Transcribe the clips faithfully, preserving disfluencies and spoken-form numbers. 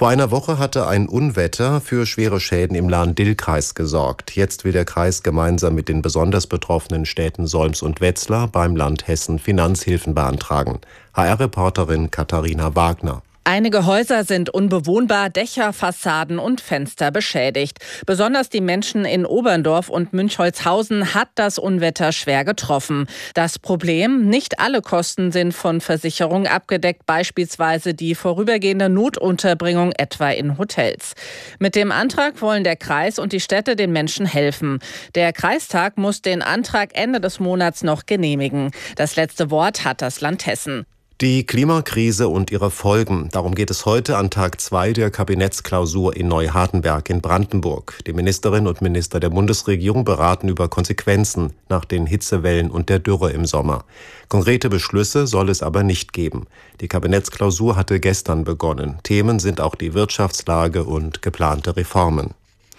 Vor einer Woche hatte ein Unwetter für schwere Schäden im Lahn-Dill-Kreis gesorgt. Jetzt will der Kreis gemeinsam mit den besonders betroffenen Städten Solms und Wetzlar beim Land Hessen Finanzhilfen beantragen. H R-Reporterin Katharina Wagner. Einige Häuser sind unbewohnbar, Dächer, Fassaden und Fenster beschädigt. Besonders die Menschen in Oberndorf und Münchholzhausen hat das Unwetter schwer getroffen. Das Problem: Nicht alle Kosten sind von Versicherungen abgedeckt, beispielsweise die vorübergehende Notunterbringung etwa in Hotels. Mit dem Antrag wollen der Kreis und die Städte den Menschen helfen. Der Kreistag muss den Antrag Ende des Monats noch genehmigen. Das letzte Wort hat das Land Hessen. Die Klimakrise und ihre Folgen. Darum geht es heute an Tag zwei der Kabinettsklausur in Neuhardenberg in Brandenburg. Die Ministerinnen und Minister der Bundesregierung beraten über Konsequenzen nach den Hitzewellen und der Dürre im Sommer. Konkrete Beschlüsse soll es aber nicht geben. Die Kabinettsklausur hatte gestern begonnen. Themen sind auch die Wirtschaftslage und geplante Reformen.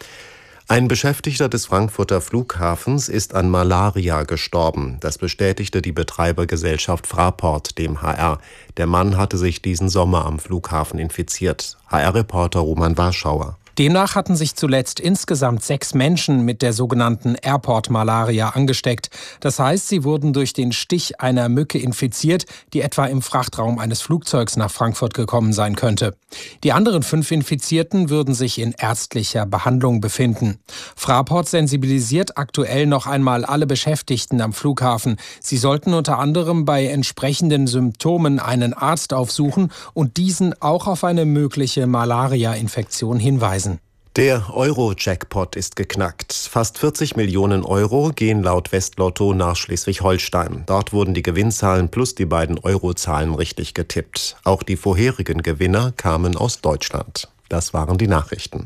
Ein Beschäftigter des Frankfurter Flughafens ist an Malaria gestorben. Das bestätigte die Betreibergesellschaft Fraport dem H R. Der Mann hatte sich diesen Sommer am Flughafen infiziert. H R-Reporter Roman Warschauer. Demnach hatten sich zuletzt insgesamt sechs Menschen mit der sogenannten Airport-Malaria angesteckt. Das heißt, sie wurden durch den Stich einer Mücke infiziert, die etwa im Frachtraum eines Flugzeugs nach Frankfurt gekommen sein könnte. Die anderen fünf Infizierten würden sich in ärztlicher Behandlung befinden. Fraport sensibilisiert aktuell noch einmal alle Beschäftigten am Flughafen. Sie sollten unter anderem bei entsprechenden Symptomen einen Arzt aufsuchen und diesen auch auf eine mögliche Malaria-Infektion hinweisen. Der Euro-Jackpot ist geknackt. Fast vierzig Millionen Euro gehen laut Westlotto nach Schleswig-Holstein. Dort wurden die Gewinnzahlen plus die beiden Eurozahlen richtig getippt. Auch die vorherigen Gewinner kamen aus Deutschland. Das waren die Nachrichten.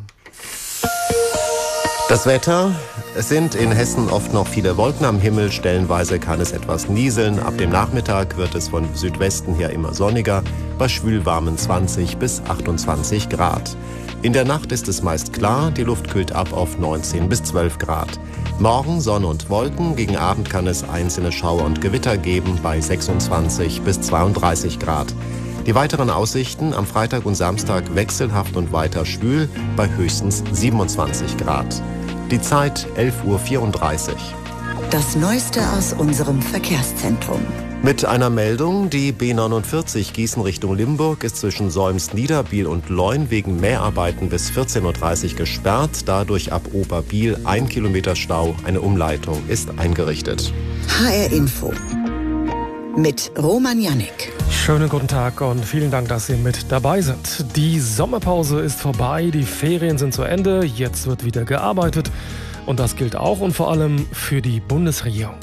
Das Wetter: Es sind in Hessen oft noch viele Wolken am Himmel. Stellenweise kann es etwas nieseln. Ab dem Nachmittag wird es von Südwesten her immer sonniger, bei schwülwarmen zwanzig bis achtundzwanzig Grad. In der Nacht ist es meist klar, die Luft kühlt ab auf neunzehn bis zwölf Grad. Morgen Sonne und Wolken, gegen Abend kann es einzelne Schauer und Gewitter geben bei sechsundzwanzig bis zweiunddreißig Grad. Die weiteren Aussichten: am Freitag und Samstag wechselhaft und weiter schwül bei höchstens siebenundzwanzig Grad. Die Zeit elf Uhr vierunddreißig. Das Neueste aus unserem Verkehrszentrum. Mit einer Meldung: Die B neunundvierzig Gießen Richtung Limburg ist zwischen Solms, Niederbiel und Leun wegen Mäharbeiten bis vierzehn Uhr dreißig gesperrt. Dadurch ab Oberbiel ein Kilometer Stau. Eine Umleitung ist eingerichtet. H R Info mit Roman Jannik. Schönen guten Tag und vielen Dank, dass Sie mit dabei sind. Die Sommerpause ist vorbei, die Ferien sind zu Ende, jetzt wird wieder gearbeitet. Und das gilt auch und vor allem für die Bundesregierung.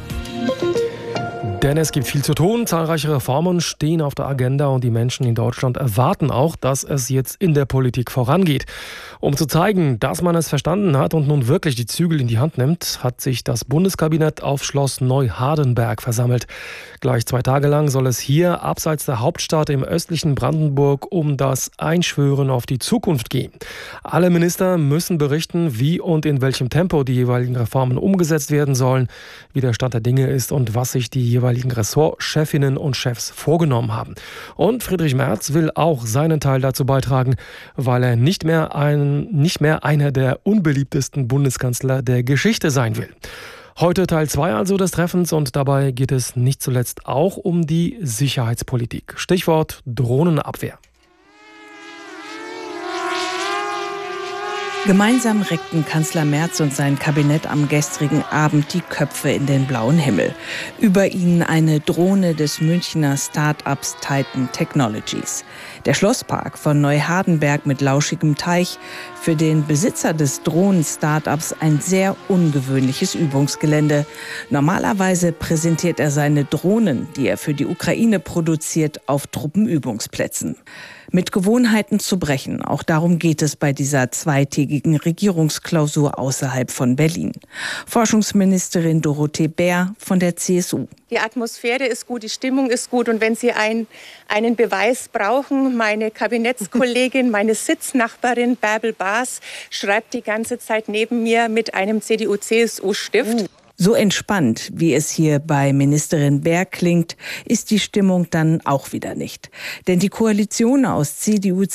Denn es gibt viel zu tun, zahlreiche Reformen stehen auf der Agenda und die Menschen in Deutschland erwarten auch, dass es jetzt in der Politik vorangeht. Um zu zeigen, dass man es verstanden hat und nun wirklich die Zügel in die Hand nimmt, hat sich das Bundeskabinett auf Schloss Neuhardenberg versammelt. Gleich zwei Tage lang soll es hier, abseits der Hauptstadt im östlichen Brandenburg, um das Einschwören auf die Zukunft gehen. Alle Minister müssen berichten, wie und in welchem Tempo die jeweiligen Reformen umgesetzt werden sollen, wie der Stand der Dinge ist und was sich die jeweiligen Ressortchefinnen und Chefs vorgenommen haben. Und Friedrich Merz will auch seinen Teil dazu beitragen, weil er nicht mehr, ein, nicht mehr einer der unbeliebtesten Bundeskanzler der Geschichte sein will. Heute Teil zwei also des Treffens und dabei geht es nicht zuletzt auch um die Sicherheitspolitik. Stichwort Drohnenabwehr. Gemeinsam reckten Kanzler Merz und sein Kabinett am gestrigen Abend die Köpfe in den blauen Himmel. Über ihnen eine Drohne des Münchner Start-ups Titan Technologies. Der Schlosspark von Neuhardenberg mit lauschigem Teich, für den Besitzer des Drohnen-Startups ein sehr ungewöhnliches Übungsgelände. Normalerweise präsentiert er seine Drohnen, die er für die Ukraine produziert, auf Truppenübungsplätzen. Mit Gewohnheiten zu brechen, auch darum geht es bei dieser zweitägigen Regierungsklausur außerhalb von Berlin. Forschungsministerin Dorothee Bär von der C S U. Die Atmosphäre ist gut, die Stimmung ist gut. Und wenn Sie ein, einen Beweis brauchen, meine Kabinettskollegin, meine Sitznachbarin Bärbel Baas schreibt die ganze Zeit neben mir mit einem C D U-C S U-Stift. So entspannt, wie es hier bei Ministerin Bär klingt, ist die Stimmung dann auch wieder nicht. Denn die Koalition aus C D U,